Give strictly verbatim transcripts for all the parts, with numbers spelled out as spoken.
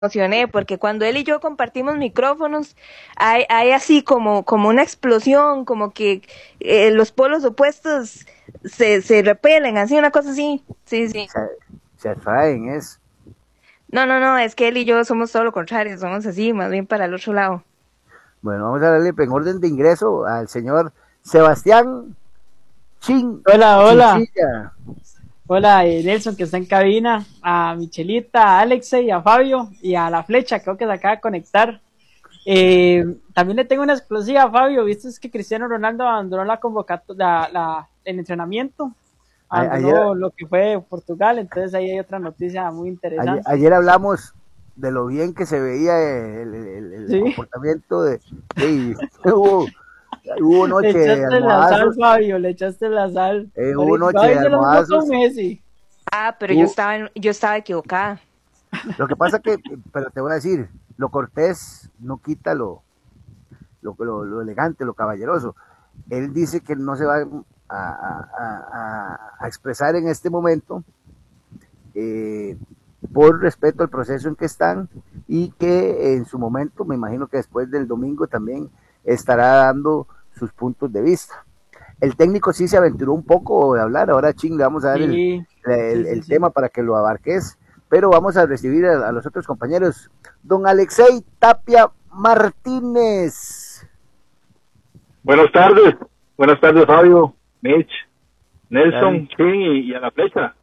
emocioné porque cuando él y yo compartimos micrófonos hay, hay así como, como una explosión, como que eh, los polos opuestos se, se repelen, así una cosa así. Sí, sí. Se, se atraen, es. No, no, no, es que él y yo somos todo lo contrario, somos así, más bien para el otro lado. Bueno, vamos a darle en orden de ingreso al señor Sebastián Chin Hola, hola, Chinchilla. hola eh, Nelson que está en cabina, a Michelita, a Alexei, a Fabio y a la flecha, creo que se acaba de conectar. Eh, también le tengo una exclusiva a Fabio, viste es que Cristiano Ronaldo abandonó la convocatoria, la, la, el entrenamiento, Ayer, abandonó lo que fue Portugal, entonces ahí hay otra noticia muy ayer, interesante. ayer hablamos de lo bien que se veía el, el, el Sí, comportamiento de, de hubo, hubo le noche de echaste la sal, almohazos, Fabio, le echaste la sal. eh, hubo Ahorita, noche ahí de se lo mismo con almohazos, Messi. Ah, pero yo hubo, estaba, en- yo estaba equivocada. lo que pasa que, pero te voy a decir, lo cortés no quita lo, lo, lo, lo elegante, lo caballeroso. Él dice que no se va a, a, a, a expresar en este momento eh, por respeto al proceso en que están y que en su momento, me imagino que después del domingo también estará dando sus puntos de vista. El técnico sí se aventuró un poco de hablar, ahora Ching le vamos a dar el, Sí, el, sí, sí, el sí. tema para que lo abarques, pero vamos a recibir a, a los otros compañeros. Don Alexei Tapia Martínez. Buenas tardes, buenas tardes Fabio, Mitch, Dale. Nelson, sí, y, y a la flecha.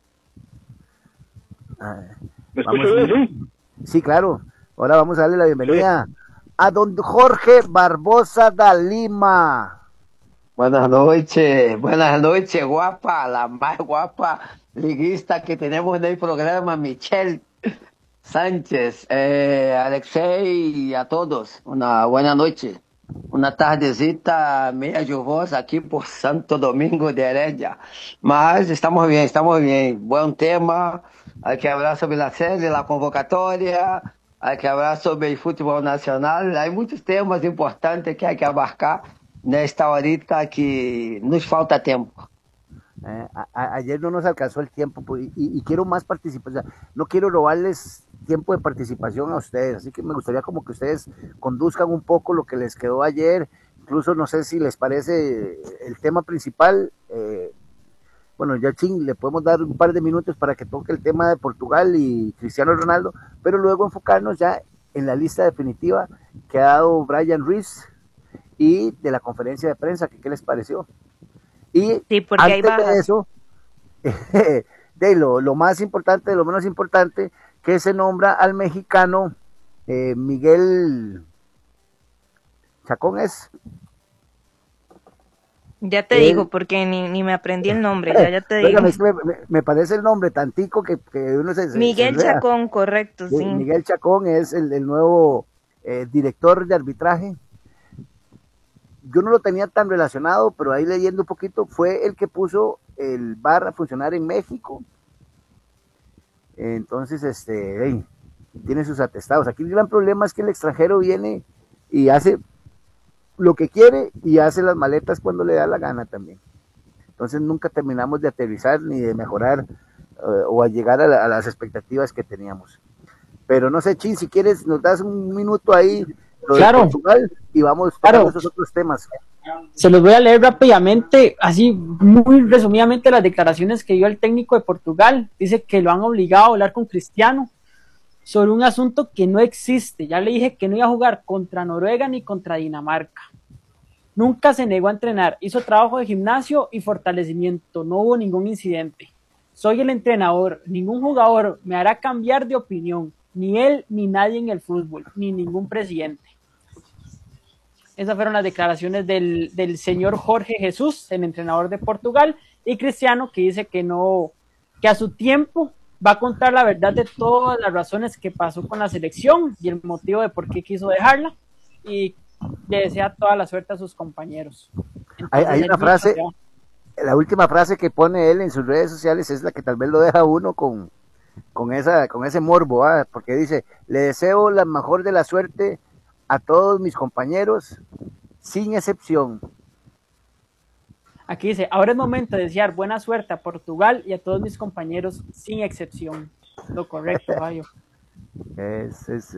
Ah, ¿Me vamos escucho a ir. bien? Sí. Sí, claro. Ahora vamos a darle la Sí. bienvenida a don Jorge Barbosa da Lima. Buenas noches, buenas noches, guapa, la más guapa liguista que tenemos en el programa, Michelle Sánchez, eh, Alexei y a todos, una buena noche, una tardecita media lluviosa aquí por Santo Domingo de Heredia, mas estamos bien, estamos bien, buen tema, hay que hablar sobre la serie, la convocatoria, hay que hablar sobre el fútbol nacional, hay muchos temas importantes que hay que abarcar nesta horita que nos falta tiempo. Eh, a, a, ayer no nos alcanzó el tiempo pues, y, y, quiero más participación. O sea, no quiero robarles tiempo de participación a ustedes, así que me gustaría como que ustedes conduzcan un poco lo que les quedó ayer. Incluso no sé si les parece el tema principal. Eh, bueno, ya ching, le podemos dar un par de minutos para que toque el tema de Portugal y Cristiano Ronaldo, pero luego enfocarnos ya en la lista definitiva que ha dado Brian Reese y de la conferencia de prensa, que qué les pareció. Y Sí, porque hay antes de bajas. eso, de lo, lo, más importante, de lo menos importante, que se nombra al mexicano eh, Miguel Chacón es. Ya te digo, Él, porque ni, ni me aprendí el nombre, ya, ya te digo. Bueno, es que me, me, me, parece el nombre tantico que, que uno se, se, se Miguel enreda. Chacón, correcto, sí. Miguel Chacón es el, el nuevo eh, director de arbitraje. Yo no lo tenía tan relacionado, pero ahí leyendo un poquito, fue el que puso el V A R a funcionar en México. Entonces, este, hey, tiene sus atestados. Aquí el gran problema es que el extranjero viene y hace lo que quiere y hace las maletas cuando le da la gana también. Entonces nunca terminamos de aterrizar ni de mejorar uh, o a llegar a, la, a, las expectativas que teníamos. Pero no sé, Chin, si quieres nos das un minuto ahí lo Claro, de Portugal y vamos tocando claro. esos otros temas. Se los voy a leer rápidamente, así muy resumidamente las declaraciones que dio el técnico de Portugal. Dice que lo han obligado a hablar con Cristiano sobre un asunto que no existe. Ya le dije que no iba a jugar contra Noruega ni contra Dinamarca. Nunca se negó a entrenar, hizo trabajo de gimnasio y fortalecimiento, no hubo ningún incidente. Soy el entrenador, ningún jugador me hará cambiar de opinión, ni él ni nadie en el fútbol, ni ningún presidente. Esas fueron las declaraciones del, del señor Jorge Jesús, el entrenador de Portugal, y Cristiano, que dice que no, que a su tiempo va a contar la verdad de todas las razones que pasó con la selección y el motivo de por qué quiso dejarla, y le desea toda la suerte a sus compañeros. Entonces, hay, hay una frase, la última frase que pone él en sus redes sociales es la que tal vez lo deja uno con, con, esa, con ese morbo, ¿eh? Porque dice, le deseo la mejor de la suerte a todos mis compañeros, sin excepción. Aquí dice, ahora es momento de desear buena suerte a Portugal y a todos mis compañeros, sin excepción. Lo correcto, Bayo. Es, es,